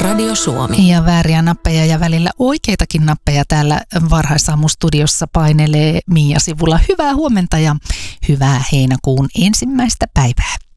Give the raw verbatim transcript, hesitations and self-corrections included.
Radio Suomi. Ja vääriä nappeja ja välillä oikeitakin nappeja täällä varhaisaamustudiossa painelee Mia Sivula. Hyvää huomenta ja hyvää heinäkuun ensimmäistä päivää.